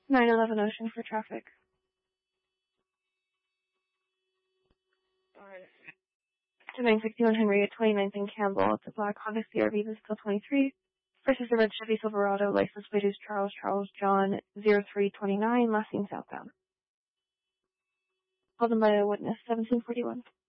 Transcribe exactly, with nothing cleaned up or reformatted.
nine eleven Ocean for traffic. Alright. To nine sixty-one Henry at twenty-ninth and Campbell. It's a black Honda C R V that's still twenty-three. Versus the red Chevy Silverado. License plate is Charles Charles John zero three twenty-nine. Last seen southbound. Called in by a witness seventeen forty-one.